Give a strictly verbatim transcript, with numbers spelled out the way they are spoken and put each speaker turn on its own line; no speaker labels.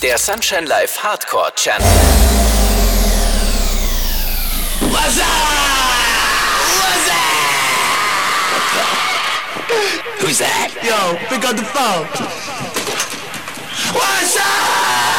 Der Sunshine Live Hardcore Channel.
What's up? What's up?
Who's that?
Yo, pick up the phone. What's up?